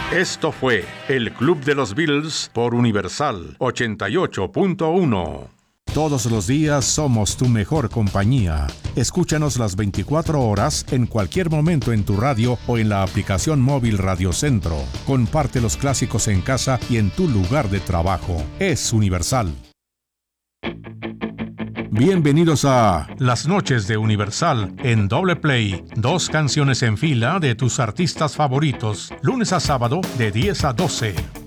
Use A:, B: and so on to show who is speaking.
A: Esto fue El Club de los Beatles por Universal 88.1. Todos los días somos tu mejor compañía. Escúchanos las 24 horas en cualquier momento en tu radio o en la aplicación móvil Radio Centro. Comparte los clásicos en casa y en tu lugar de trabajo. Es Universal. Bienvenidos a Las Noches de Universal en Doble Play. 2 canciones en fila de tus artistas favoritos, lunes a sábado de 10 a 12.